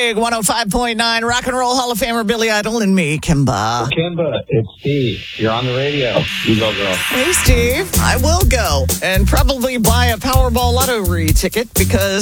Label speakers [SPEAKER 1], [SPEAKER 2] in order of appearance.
[SPEAKER 1] Big 105.9 Rock and Roll Hall of Famer Billy Idol and me, Kimba.
[SPEAKER 2] Kimba, it's Steve. You're on the radio. You go, girl.
[SPEAKER 1] Hey, Steve. I will go and probably buy a Powerball lottery ticket because